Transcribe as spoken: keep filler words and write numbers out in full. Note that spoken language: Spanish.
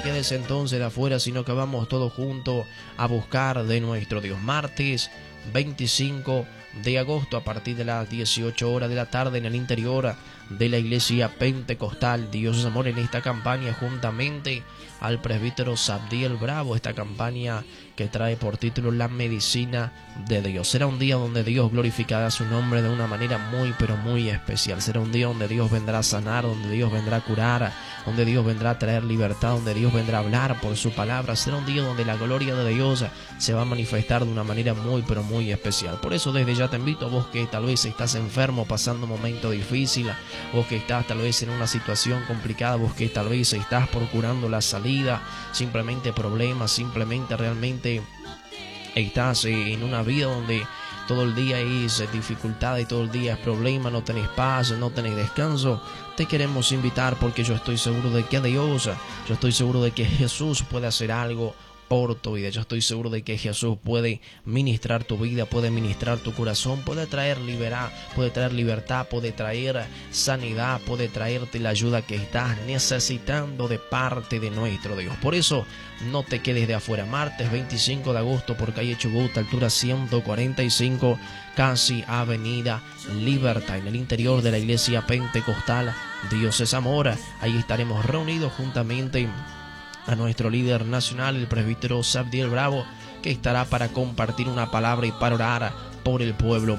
quedes entonces de afuera, sino que vamos todos juntos a buscar de nuestro Dios. Martes veinticinco de agosto, a partir de las dieciocho horas de la tarde, en el interior de la iglesia pentecostal Dios es Amor, en esta campaña juntamente al presbítero Sabdiel Bravo, esta campaña que trae por título La Medicina de Dios. Será un día donde Dios glorificará su nombre de una manera muy pero muy especial. Será un día donde Dios vendrá a sanar, donde Dios vendrá a curar, donde Dios vendrá a traer libertad, donde Dios vendrá a hablar por su palabra. Será un día donde la gloria de Dios se va a manifestar de una manera muy pero muy especial. Por eso desde ya te invito, vos que tal vez estás enfermo, pasando un momento difícil, vos que estás tal vez en una situación complicada, vos que tal vez estás procurando la salida, simplemente problemas, simplemente realmente estás en una vida donde todo el día es dificultad y todo el día es problema, no tenés paz, no tenés descanso. Te queremos invitar porque yo estoy seguro de que Dios, yo estoy seguro de que Jesús puede hacer algo por tu vida. Yo estoy seguro de que Jesús puede ministrar tu vida, puede ministrar tu corazón, puede traer libertad, puede traer libertad, puede traer sanidad, puede traerte la ayuda que estás necesitando de parte de nuestro Dios. Por eso no te quedes de afuera. Martes veinticinco de agosto, por calle Chubut, altura ciento cuarenta y cinco, casi Avenida Libertad, en el interior de la iglesia pentecostal Dios es Amor. Ahí estaremos reunidos juntamente a nuestro líder nacional, el presbítero Sabdiel Bravo, que estará para compartir una palabra y para orar por el pueblo